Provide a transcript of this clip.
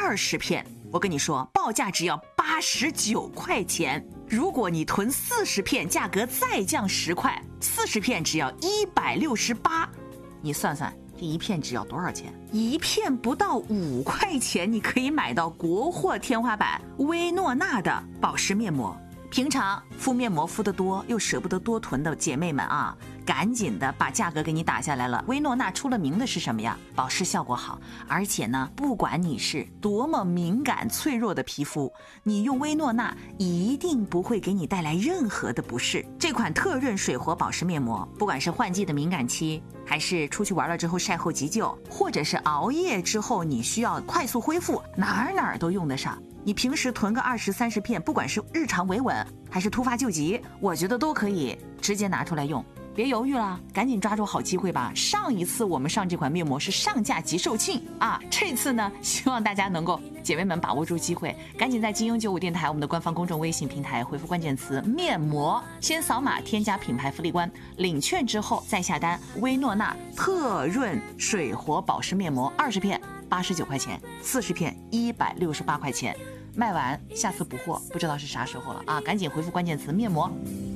20片，我跟你说，报价只要89块钱。如果你囤40片，价格再降10块，40片只要168。你算算，这一片只要多少钱？一片不到5块钱，你可以买到国货天花板薇诺娜的保湿面膜。平常敷面膜敷得多又舍不得多囤的姐妹们啊，赶紧的把价格给你打下来了。薇诺娜出了名的是什么呀？保湿效果好，而且呢，不管你是多么敏感脆弱的皮肤，你用薇诺娜一定不会给你带来任何的不适。这款特润水活保湿面膜，不管是换季的敏感期，还是出去玩了之后晒后急救，或者是熬夜之后你需要快速恢复，哪儿都用得上。你平时囤个20、30片，不管是日常维稳还是突发救急，我觉得都可以直接拿出来用。别犹豫了，赶紧抓住好机会吧。上一次我们上这款面膜是上架即售罄啊，这次呢，希望大家能够姐妹们把握住机会，赶紧在金鹰95电台我们的官方公众微信平台回复关键词面膜，先扫码添加品牌福利官，领券之后再下单。薇诺娜特润水活保湿面膜20片89块钱，40片168块钱，卖完下次补货不知道是啥时候了啊！赶紧回复关键词面膜。